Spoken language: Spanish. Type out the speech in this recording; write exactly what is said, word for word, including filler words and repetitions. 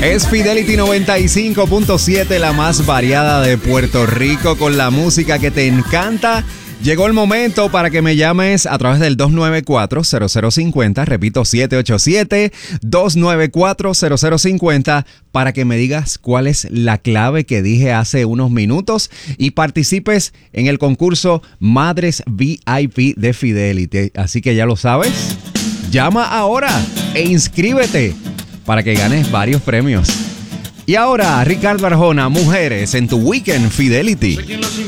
Es Fidelity noventa y cinco punto siete, la más variada de Puerto Rico, con la música que te encanta. Llegó el momento para que me llames a través del dos nueve cuatro, cero cero cinco cero, repito, siete ocho siete, dos nueve cuatro, cero cero cinco cero, para que me digas cuál es la clave que dije hace unos minutos y participes en el concurso Madres V I P de Fidelity. Así que ya lo sabes, llama ahora e inscríbete para que ganes varios premios. Y ahora, Ricardo Arjona, Mujeres en tu Weekend Fidelity.